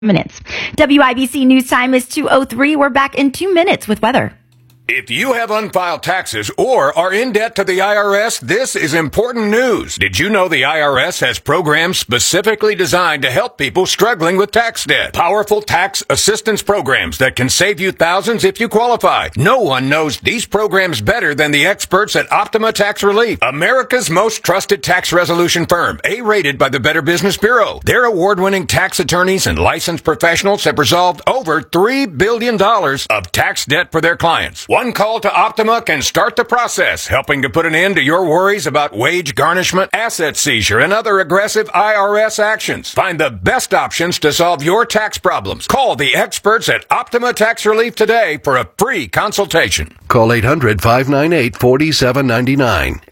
minutes. WIBC News Time is 2:03. We're back in 2 minutes with weather. If you have unfiled taxes or are in debt to the IRS, this is important news. Did you know the IRS has programs specifically designed to help people struggling with tax debt? Powerful tax assistance programs that can save you thousands if you qualify. No one knows these programs better than the experts at Optima Tax Relief, America's most trusted tax resolution firm, A-rated by the Better Business Bureau. Their award-winning tax attorneys and licensed professionals have resolved over $3 billion of tax debt for their clients. One call to Optima can start the process, helping to put an end to your worries about wage garnishment, asset seizure, and other aggressive IRS actions. Find the best options to solve your tax problems. Call the experts at Optima Tax Relief today for a free consultation. Call 800-598-4799.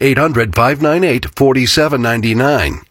800-598-4799.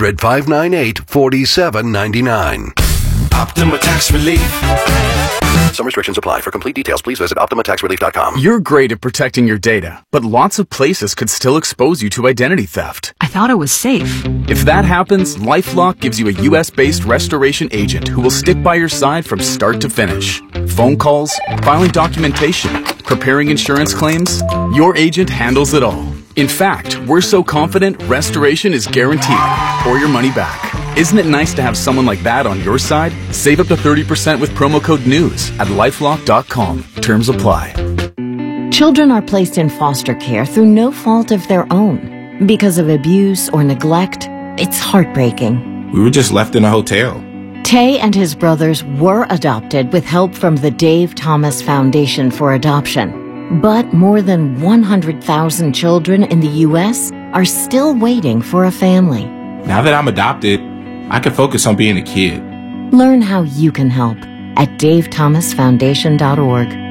800-598-4799. Optima Tax Relief. Some restrictions apply. For complete details, please visit OptimaTaxRelief.com. You're great at protecting your data, but lots of places could still expose you to identity theft. I thought it was safe. If that happens, LifeLock gives you a U.S.-based restoration agent who will stick by your side from start to finish. Phone calls, filing documentation, preparing insurance claims, your agent handles it all. In fact, we're so confident restoration is guaranteed or your money back. Isn't it nice to have someone like that on your side? Save up to 30% with promo code NEWS at LifeLock.com. Terms apply. Children are placed in foster care through no fault of their own. Because of abuse or neglect, it's heartbreaking. We were just left in a hotel. Tay and his brothers were adopted with help from the Dave Thomas Foundation for Adoption. But more than 100,000 children in the U.S. are still waiting for a family. Now that I'm adopted, I can focus on being a kid. Learn how you can help at davethomasfoundation.org.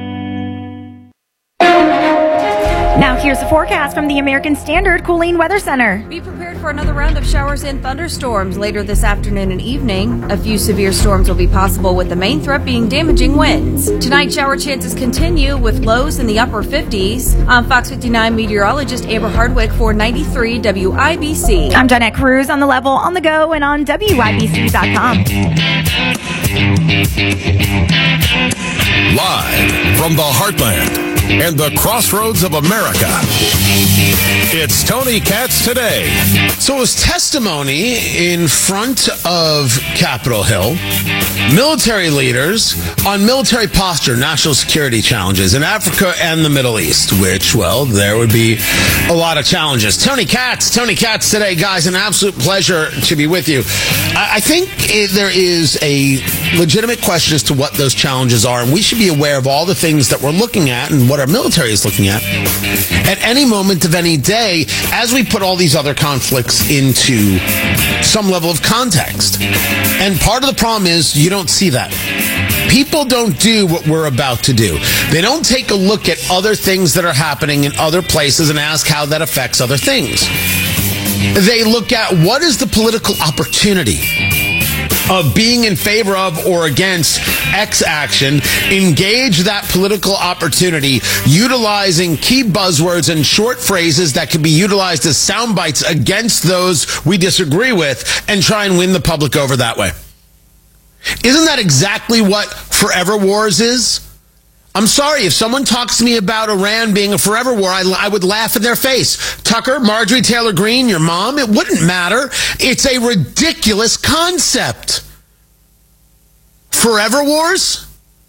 Now here's the forecast from the American Standard Cooling Weather Center. Be prepared for another round of showers and thunderstorms later this afternoon and evening. A few severe storms will be possible, with the main threat being damaging winds. Tonight, shower chances continue with lows in the upper 50s. I'm Fox 59 meteorologist Amber Hardwick for 93 WIBC. I'm Jeanette Cruz on the level, on the go, and on WIBC.com. Live from the heartland and the crossroads of America, it's Tony Katz Today. So it was testimony in front of Capitol Hill, military leaders on military posture, national security challenges in Africa and the Middle East, which, well, there would be a lot of challenges. Tony Katz Today, guys, an absolute pleasure to be with you. I think there is a legitimate question as to what those challenges are, and we should be aware of all the things that we're looking at and what our military is looking at any moment of any day as we put all these other conflicts into some level of context. And part of the problem is you don't see that. People don't do what we're about to do. They don't take a look at other things that are happening in other places and ask how that affects other things. They look at what is the political opportunity of being in favor of or against X action, engage that political opportunity, utilizing key buzzwords and short phrases that can be utilized as sound bites against those we disagree with, and try and win the public over that way. Isn't that exactly what Forever Wars is? I'm sorry, if someone talks to me about Iran being a forever war, I would laugh in their face. Tucker, Marjorie Taylor Greene, your mom, it wouldn't matter. It's a ridiculous concept. Forever wars?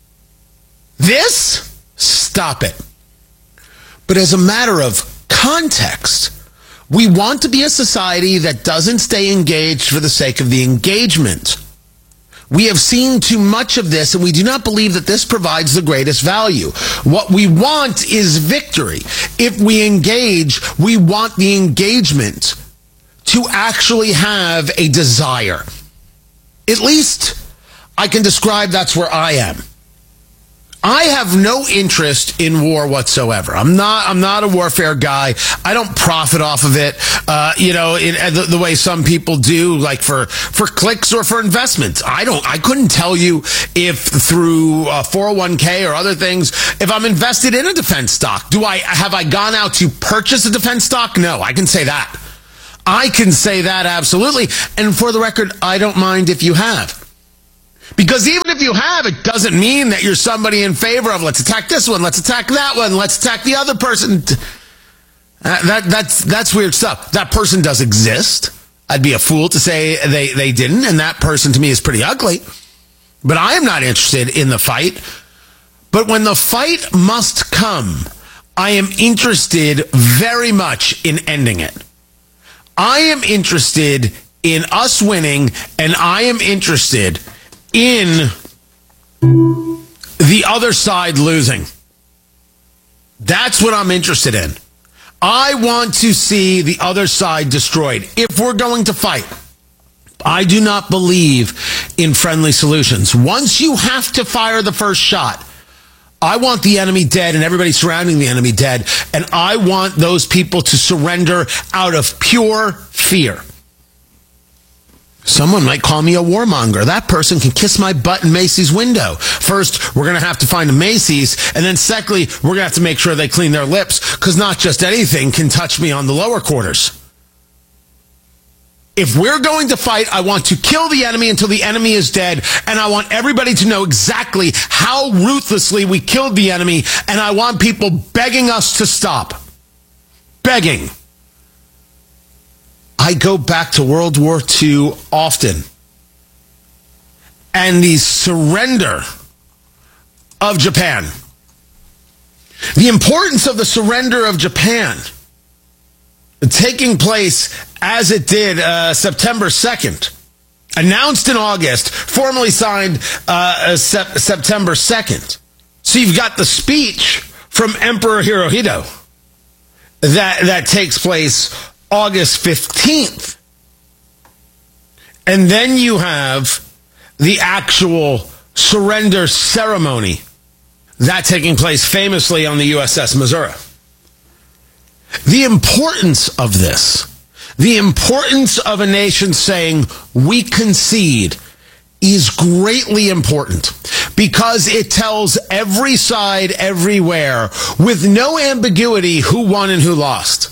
This? Stop it. But as a matter of context, we want to be a society that doesn't stay engaged for the sake of the engagement. We have seen too much of this, and we do not believe that this provides the greatest value. What we want is victory. If we engage, we want the engagement to actually have a desire. At least I can describe that's where I am. I have no interest in war whatsoever. I'm not a warfare guy. I don't profit off of it, in the way some people do, like for clicks or for investments. I couldn't tell you if through 401k or other things, if I'm invested in a defense stock. Have I gone out to purchase a defense stock? No, I can say that. I can say that absolutely. And for the record, I don't mind if you have. Because even if you have, it doesn't mean that you're somebody in favor of let's attack this one, let's attack that one, let's attack the other person. That's weird stuff. That person does exist. I'd be a fool to say they didn't, and that person to me is pretty ugly. But I am not interested in the fight. But when the fight must come, I am interested very much in ending it. I am interested in us winning, and I am interested in the other side losing. That's what I'm interested in. I want to see the other side destroyed. If we're going to fight, I do not believe in friendly solutions. Once you have to fire the first shot, I want the enemy dead and everybody surrounding the enemy dead, and I want those people to surrender out of pure fear. Someone might call me a warmonger. That person can kiss my butt in Macy's window. First, we're going to have to find a Macy's, and then secondly, we're going to have to make sure they clean their lips, because not just anything can touch me on the lower quarters. If we're going to fight, I want to kill the enemy until the enemy is dead, and I want everybody to know exactly how ruthlessly we killed the enemy, and I want people begging us to stop. Begging. I go back to World War II often, and the surrender of Japan. The importance of the surrender of Japan taking place as it did September 2nd, announced in August, formally signed September 2nd. So you've got the speech from Emperor Hirohito that takes place August 15th. And then you have the actual surrender ceremony, that taking place famously on the USS Missouri. The importance of this, the importance of a nation saying we concede, is greatly important, because it tells every side everywhere with no ambiguity who won and who lost.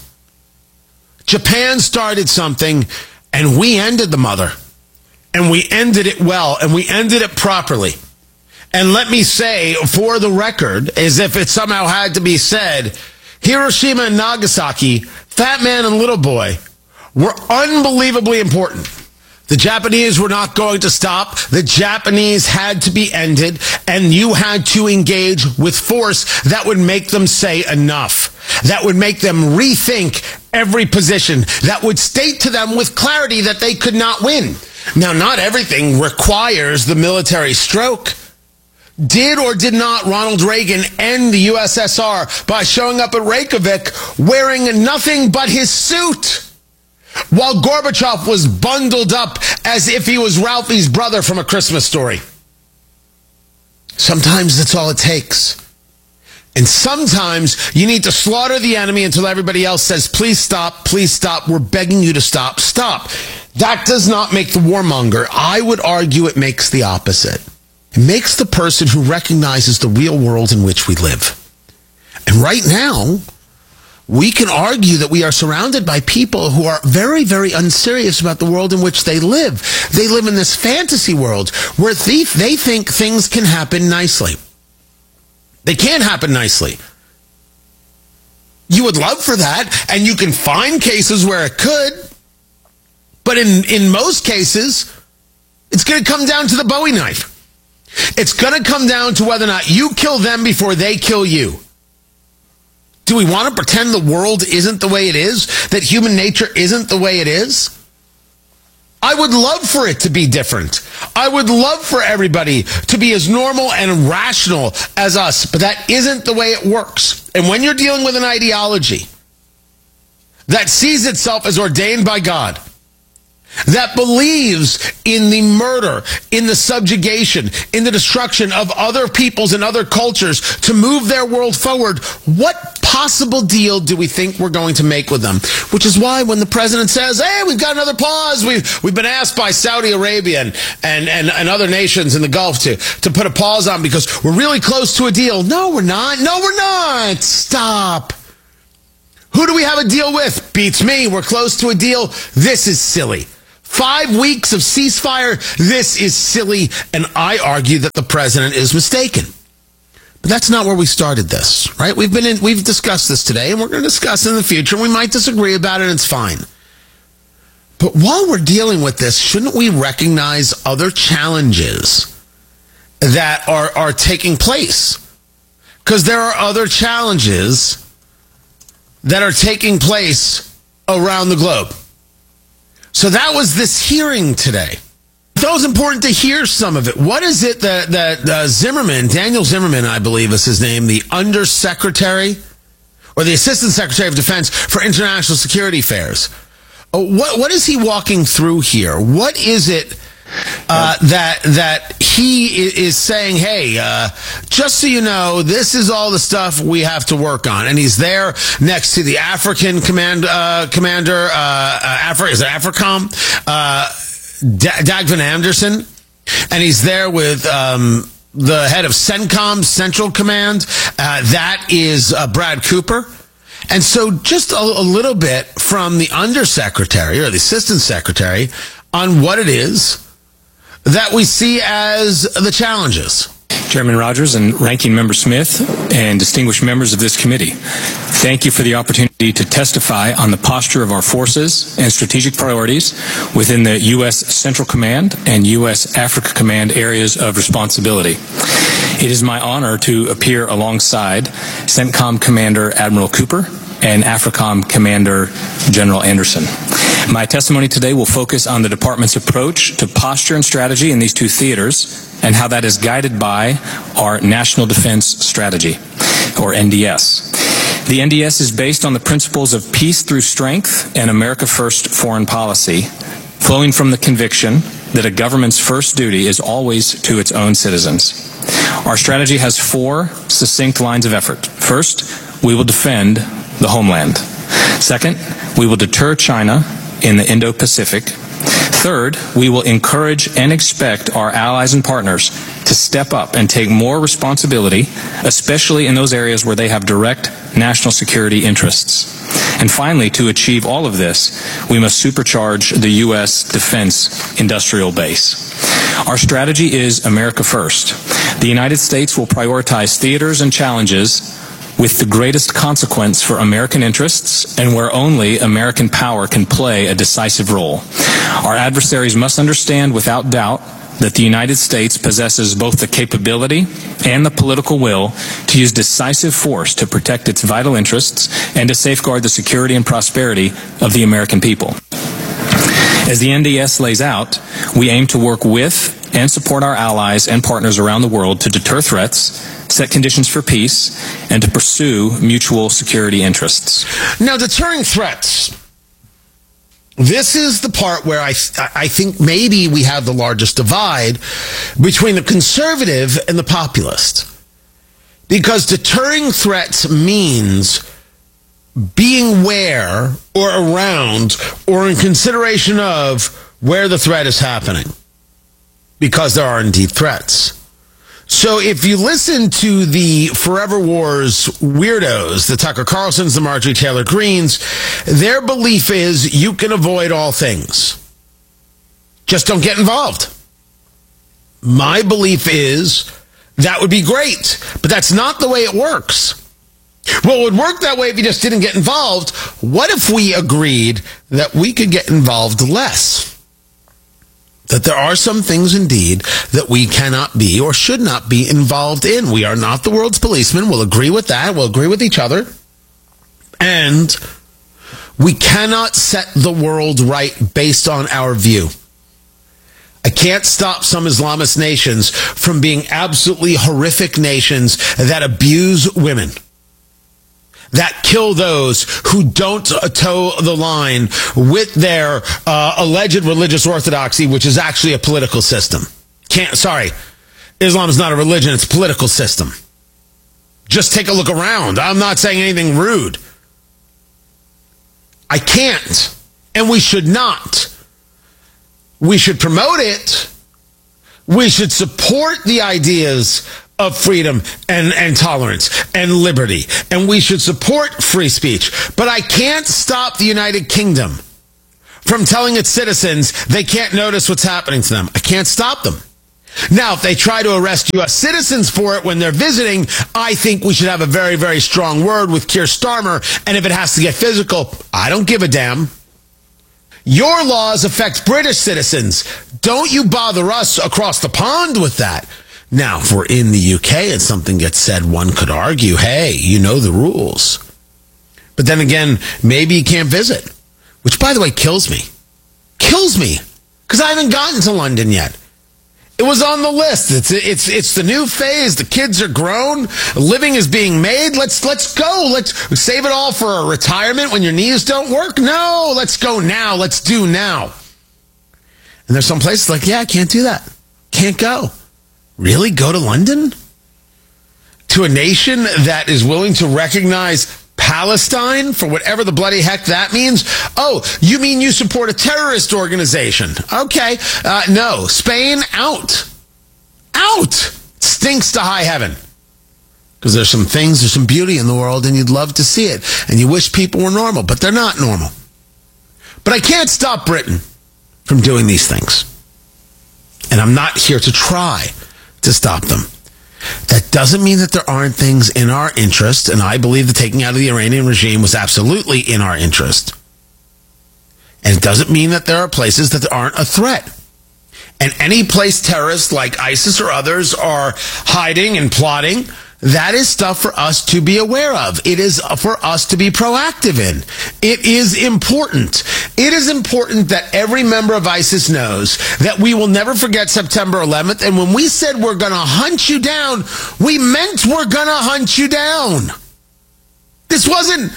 Japan started something, and we ended the mother. And we ended it well, and we ended it properly. And let me say, for the record, as if it somehow had to be said, Hiroshima and Nagasaki, Fat Man and Little Boy, were unbelievably important. The Japanese were not going to stop. The Japanese had to be ended, and you had to engage with force that would make them say enough, that would make them rethink every position, that would state to them with clarity that they could not win. Now, not everything requires the military stroke. Did or did not Ronald Reagan end the USSR by showing up at Reykjavik wearing nothing but his suit, while Gorbachev was bundled up as if he was Ralphie's brother from A Christmas Story? Sometimes that's all it takes. And sometimes you need to slaughter the enemy until everybody else says, please stop, we're begging you to stop, stop. That does not make the warmonger. I would argue it makes the opposite. It makes the person who recognizes the real world in which we live. And right now, we can argue that we are surrounded by people who are very, very unserious about the world in which they live. They live in this fantasy world where they think things can happen nicely. They can't happen nicely. You would love for that, and you can find cases where it could. But in most cases, it's going to come down to the Bowie knife. It's going to come down to whether or not you kill them before they kill you. Do we want to pretend the world isn't the way it is? That human nature isn't the way it is? I would love for it to be different. I would love for everybody to be as normal and rational as us, but that isn't the way it works. And when you're dealing with an ideology that sees itself as ordained by God, that believes in the murder, in the subjugation, in the destruction of other peoples and other cultures to move their world forward, what possible deal do we think we're going to make with them? Which is why when the president says, hey, we've got another pause, we've been asked by Saudi Arabia and other nations in the Gulf to put a pause on because we're really close to a deal. No, we're not. No, we're not. Stop. Who do we have a deal with? Beats me. We're close to a deal. This is silly. 5 weeks of ceasefire. This is silly, and I argue that the president is mistaken. But that's not where we started this, right? We've discussed this today, and we're going to discuss it in the future. We might disagree about it, and it's fine. But while we're dealing with this, shouldn't we recognize other challenges that are taking place? Because there are other challenges that are taking place around the globe. So that was this hearing today. It was important to hear some of it. What is it that Zimmerman, Daniel Zimmerman, I believe is his name, the Undersecretary or the Assistant Secretary of Defense for International Security Affairs, what is he walking through here? What is it that he is saying, hey, just so you know, this is all the stuff we have to work on. And he's there next to the African commander, is it AFRICOM? Dag van Anderson. And he's there with the head of CENTCOM, Central Command. That is Brad Cooper. And so just a little bit from the Undersecretary or the Assistant Secretary on what it is that we see as the challenges. Chairman Rogers and Ranking Member Smith and distinguished members of this committee, thank you for the opportunity to testify on the posture of our forces and strategic priorities within the U.S. Central Command and U.S. Africa Command areas of responsibility. It is my honor to appear alongside CENTCOM Commander Admiral Cooper and AFRICOM Commander General Anderson. My testimony today will focus on the department's approach to posture and strategy in these two theaters and how that is guided by our National Defense Strategy, or NDS. The NDS is based on the principles of peace through strength and America First foreign policy, flowing from the conviction that a government's first duty is always to its own citizens. Our strategy has 4 succinct lines of effort. First, we will defend the homeland. Second, we will deter China in the Indo-Pacific. Third, we will encourage and expect our allies and partners to step up and take more responsibility, especially in those areas where they have direct national security interests. And finally, to achieve all of this, we must supercharge the U.S. defense industrial base. Our strategy is America First. The United States will prioritize theaters and challenges with the greatest consequence for American interests and where only American power can play a decisive role. Our adversaries must understand without doubt that the United States possesses both the capability and the political will to use decisive force to protect its vital interests and to safeguard the security and prosperity of the American people. As the NDS lays out, we aim to work with and support our allies and partners around the world to deter threats, set conditions for peace, and to pursue mutual security interests. Now, deterring threats. This is the part where I think maybe we have the largest divide between the conservative and the populist. Because deterring threats means being where or around or in consideration of where the threat is happening. Because there are indeed threats. So if you listen to the Forever Wars weirdos, the Tucker Carlsons, the Marjorie Taylor Greens, their belief is you can avoid all things. Just don't get involved. My belief is that would be great, but that's not the way it works. Well, it would work that way if you just didn't get involved. What if we agreed that we could get involved less? That there are some things indeed that we cannot be or should not be involved in. We are not the world's policemen. We'll agree with that. We'll agree with each other. And we cannot set the world right based on our view. I can't stop some Islamist nations from being absolutely horrific nations that abuse women, that kill those who don't toe the line with their alleged religious orthodoxy, which is actually a political system. Islam is not a religion, it's a political system. Just take a look around. I'm not saying anything rude. I can't, and we should not. We should promote it. We should support the ideas of freedom and tolerance and liberty. And we should support free speech. But I can't stop the United Kingdom from telling its citizens they can't notice what's happening to them. I can't stop them. Now, if they try to arrest U.S. citizens for it when they're visiting, I think we should have a very, very strong word with Keir Starmer. And if it has to get physical, I don't give a damn. Your laws affect British citizens. Don't you bother us across the pond with that. Now, if we're in the UK and something gets said, one could argue, hey, you know the rules. But then again, maybe you can't visit, which, by the way, kills me. Kills me, because I haven't gotten to London yet. It was on the list. It's the new phase. The kids are grown. Living is being made. Let's go. Let's save it all for a retirement when your knees don't work. No, let's go now. Let's do now. And there's some places like, yeah, I can't do that. Can't go. Really? Go to London? To a nation that is willing to recognize Palestine for whatever the bloody heck that means? Oh, you mean you support a terrorist organization? Okay. No. Spain, out. Out. Stinks to high heaven. Because there's some beauty in the world and you'd love to see it. And you wish people were normal, but they're not normal. But I can't stop Britain from doing these things. And I'm not here to try to stop them. That doesn't mean that there aren't things in our interest, and I believe the taking out of the Iranian regime was absolutely in our interest. And it doesn't mean that there are places that aren't a threat. And any place terrorists like ISIS or others are hiding and plotting, that is stuff for us to be aware of. It is for us to be proactive in. It is important. It is important that every member of ISIS knows that we will never forget September 11th. And when we said we're going to hunt you down, we meant we're going to hunt you down. This was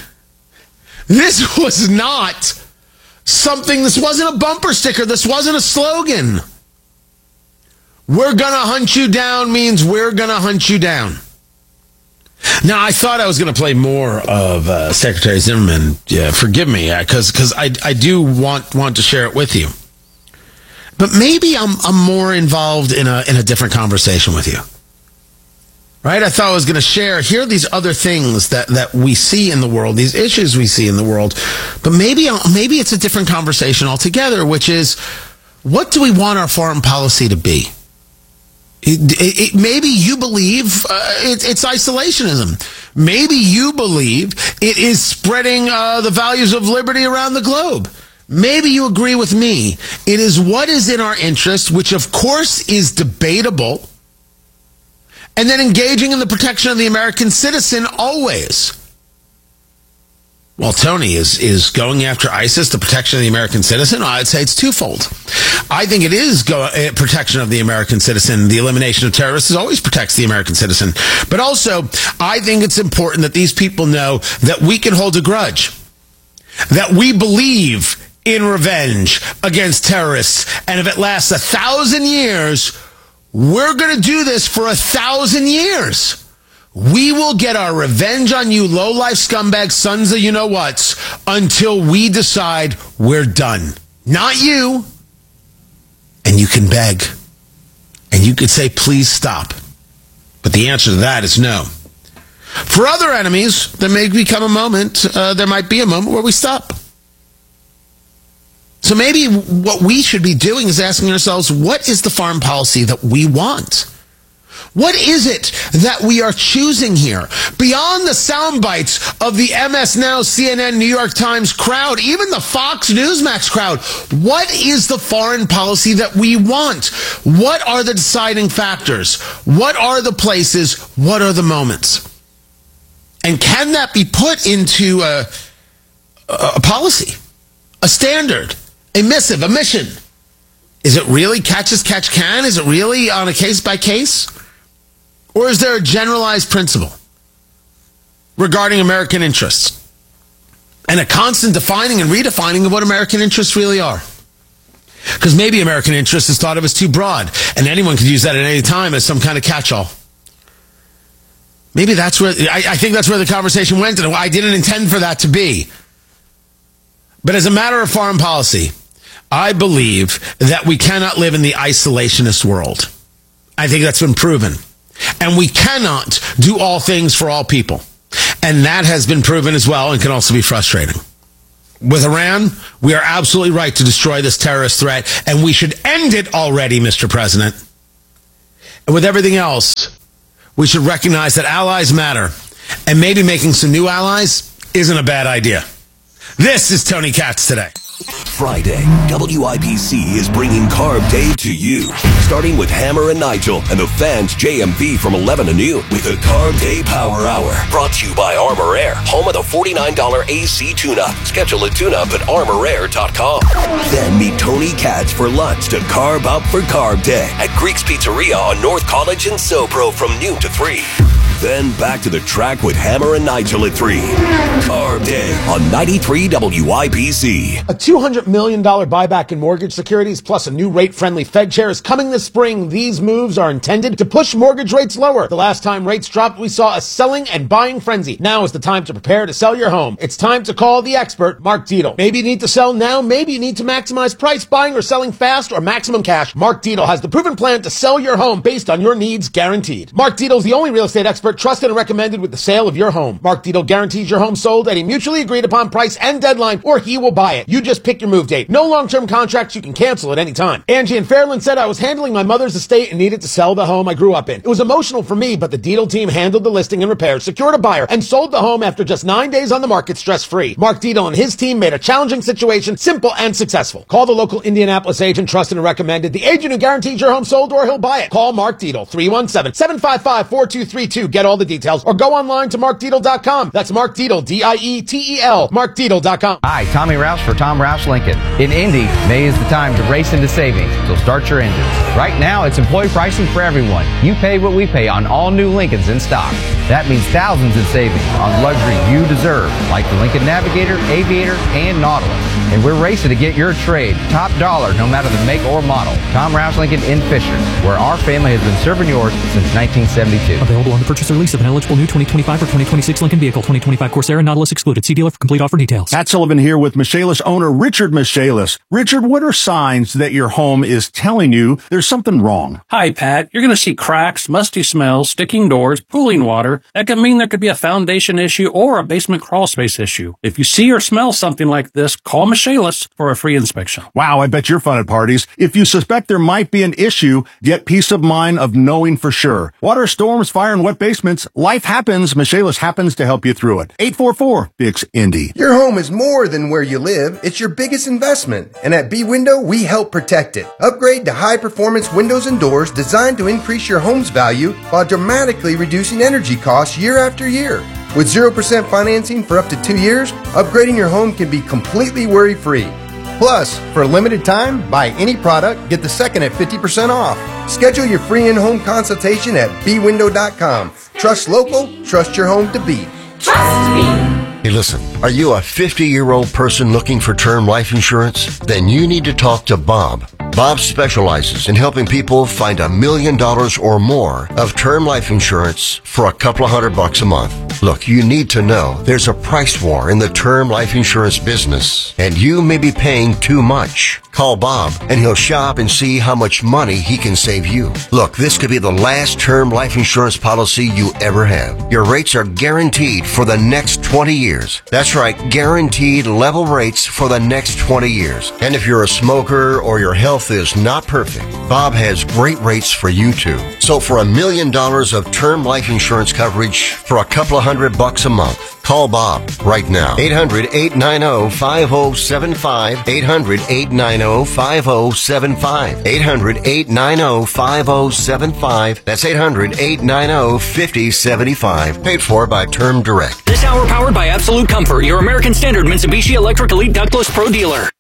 not something, this wasn't a bumper sticker. This wasn't a slogan. We're going to hunt you down means we're going to hunt you down. Now, I thought I was going to play more of Secretary Zimmerman. Yeah, forgive me, because I do want to share it with you. But maybe I'm more involved in a different conversation with you. Right? I thought I was going to share, here are these other things that we see in the world, these issues we see in the world. But maybe it's a different conversation altogether, which is, what do we want our foreign policy to be? Maybe you believe it's isolationism. Maybe you believe it is spreading the values of liberty around the globe. Maybe you agree with me. It is what is in our interest, which of course is debatable, and then engaging in the protection of the American citizen always. Well, Tony is going after ISIS, the protection of the American citizen. I'd say it's twofold. I think it is protection of the American citizen. The elimination of terrorists always protects the American citizen. But also, I think it's important that these people know that we can hold a grudge, that we believe in revenge against terrorists. And if it lasts 1,000 years, we're going to do this for 1,000 years. We will get our revenge on you low-life scumbag sons of you-know-whats until we decide we're done. Not you. And you can beg. And you could say, please stop. But the answer to that is no. For other enemies, there may become a moment, there might be a moment where we stop. So maybe what we should be doing is asking ourselves, what is the foreign policy that we want? What is it that we are choosing here? Beyond the sound bites of the MS Now, CNN, New York Times crowd, even the Fox Newsmax crowd, what is the foreign policy that we want? What are the deciding factors? What are the places? What are the moments? And can that be put into a policy, a standard, a missive, a mission? Is it really catch as catch can? Is it really on a case by case? Or is there a generalized principle regarding American interests and a constant defining and redefining of what American interests really are? Because maybe American interest is thought of as too broad, and anyone could use that at any time as some kind of catch-all. Maybe that's where, I think that's where the conversation went, and I didn't intend for that to be. But as a matter of foreign policy, I believe that we cannot live in the isolationist world. I think that's been proven. And we cannot do all things for all people. And that has been proven as well and can also be frustrating. with Iran, we are absolutely right to destroy this terrorist threat, and we should end it already, Mr. President. And with everything else, we should recognize that allies matter, and maybe making some new allies isn't a bad idea. This is Tony Katz Today. Friday, WIBC is bringing Carb Day to you. Starting with Hammer and Nigel and the Fans JMV from 11 to noon with the Carb Day Power Hour. Brought to you by Armor Air, home of the $49 AC tune-up. Schedule a tune-up at armorair.com. Then meet Tony Katz for lunch to carb up for Carb Day at Greek's Pizzeria on North College in Sobro from noon to 3. Then back to the track with Hammer and Nigel at 3. Carb Day on 93 WIBC. A $200 million buyback in mortgage securities plus a new rate-friendly Fed chair is coming this spring. These moves are intended to push mortgage rates lower. The last time rates dropped, we saw a selling and buying frenzy. Now is the time to prepare to sell your home. It's time to call the expert, Mark Dietel. Maybe you need to sell now. Maybe you need to maximize price, buying or selling fast or maximum cash. Mark Dietel has the proven plan to sell your home based on your needs, guaranteed. Mark Dietel is the only real estate expert trusted and recommended with the sale of your home. Mark Dietel guarantees your home sold at a mutually agreed upon price and deadline, or he will buy it. You just pick your move date. No long-term contracts. You can cancel at any time. Angie in Fairland said, I was handling my mother's estate and needed to sell the home I grew up in. It was emotional for me, but the Dietel team handled the listing and repairs, secured a buyer, and sold the home after just 9 days on the market stress-free. Mark Dietel and his team made a challenging situation simple and successful. Call the local Indianapolis agent, trusted and recommended. The agent who guarantees your home sold or he'll buy it. Call Mark Dietel, 317-755-4232. Get all the details, or go online to markdietel.com. That's Mark Dietel, D-I-E-T-E-L, markdietel.com. Hi, Tommy Rouse for Tom Rouse Lincoln. In Indy, May is the time to race into savings, so start your engines. Right now, it's employee pricing for everyone. You pay what we pay on all new Lincolns in stock. That means thousands in savings on luxury you deserve, like the Lincoln Navigator, Aviator, and Nautilus. And we're racing to get your trade top dollar, no matter the make or model. Tom Rouse Lincoln in Fisher, where our family has been serving yours since 1972. Available on the purchase or lease of an eligible new 2025 or 2026 Lincoln vehicle. 2025 Corsair and Nautilus excluded. See dealer for complete offer details. Pat Sullivan here with Michaelis owner Richard Michaelis. Richard, what are signs that your home is telling you there's something wrong? Hi, Pat. You're going to see cracks, musty smells, sticking doors, pooling water. That could mean there could be a foundation issue or a basement crawl space issue. If you see or smell something like this, call Michaelis for a free inspection. Wow, I bet you're fun at parties. If you suspect there might be an issue, get peace of mind of knowing for sure. Water, storms, fire, and wet basements, life happens. Michaelis happens to help you through it. 844-BIX-INDY. Your home is more than where you live. It's your biggest investment. And at B-Window, we help protect it. Upgrade to high-performance windows and doors designed to increase your home's value while dramatically reducing energy costs year after year. With 0% financing for up to 2 years, upgrading your home can be completely worry-free. Plus, for a limited time, buy any product, get the second at 50% off. Schedule your free in-home consultation at bwindow.com. Trust local, trust your home to beat. Trust me. Hey, listen, are you a 50-year-old person looking for term life insurance? Then you need to talk to Bob. Bob specializes in helping people find $1 million or more of term life insurance for a couple of $100 a month. Look, you need to know there's a price war in the term life insurance business, and you may be paying too much. Call Bob, and he'll shop and see how much money he can save you. Look, this could be the last term life insurance policy you ever have. Your rates are guaranteed for the next 20 years. That's right, guaranteed level rates for the next 20 years. And if you're a smoker or your health is not perfect, Bob has great rates for you too. So for $1 million of term life insurance coverage for a couple of $100 a month, call Bob right now. 800-890-5075. 800-890-5075. 800-890-5075. That's 800-890-5075. Paid for by Term Direct. This hour powered by Absolute Comfort, your American Standard Mitsubishi Electric Elite Ductless Pro dealer.